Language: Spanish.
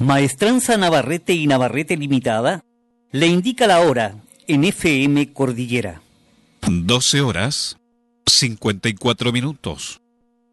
Maestranza Navarrete y Navarrete Limitada le indica la hora en FM Cordillera. 12 horas 54 minutos.